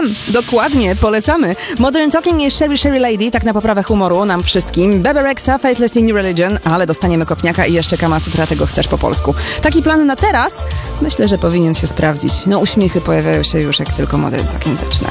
Dokładnie, polecamy. Modern Talking jest Sherry Lady, tak na poprawę humoru nam wszystkim. Bebe Rexha, Faithless in New Religion, ale dostaniemy kopniaka i jeszcze Kama Sutra, tego chcesz po polsku. Taki plan na teraz? Myślę, że powinien się sprawdzić. No uśmiechy pojawiają się już, jak tylko Modern Talking zaczyna.